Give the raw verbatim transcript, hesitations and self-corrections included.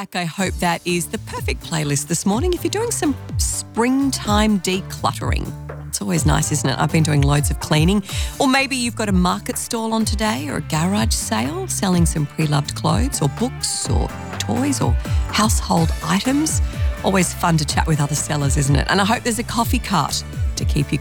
I hope that is the perfect playlist this morning if you're doing some springtime decluttering. It's always nice, isn't it? I've been doing loads of cleaning. Or maybe you've got a market stall on today or a garage sale selling some pre-loved clothes or books or toys or household items. Always fun to chat with other sellers, isn't it? And I hope there's a coffee cart to keep you